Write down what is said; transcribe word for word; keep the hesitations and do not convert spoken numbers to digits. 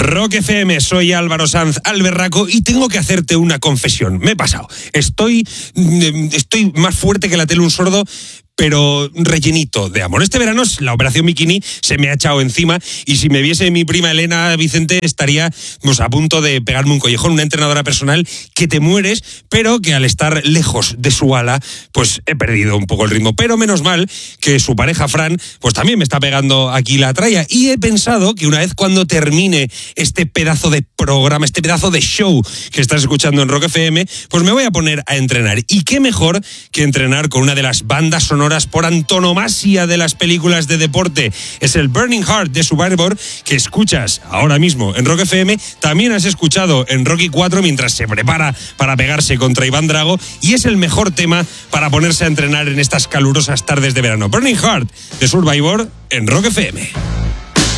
Rock F M, soy Álvaro Sanz Alberraco y tengo que hacerte una confesión. Me he pasado. Estoy, estoy más fuerte que la tele un sordo, pero rellenito de amor. Este verano la operación bikini se me ha echado encima y si me viese mi prima Elena Vicente estaría pues, a punto de pegarme un collejón, una entrenadora personal que te mueres, pero que al estar lejos de su ala, pues he perdido un poco el ritmo. Pero menos mal que su pareja Fran, pues también me está pegando aquí la tralla y he pensado que una vez cuando termine este pedazo de programa, este pedazo de show que estás escuchando en Rock F M, pues me voy a poner a entrenar. Y qué mejor que entrenar con una de las bandas sonoras por antonomasia de las películas de deporte. Es el Burning Heart de Survivor, que escuchas ahora mismo en Rock F M. También has escuchado en Rocky cuatro mientras se prepara para pegarse contra Iván Drago, y es el mejor tema para ponerse a entrenar en estas calurosas tardes de verano. Burning Heart de Survivor en Rock F M.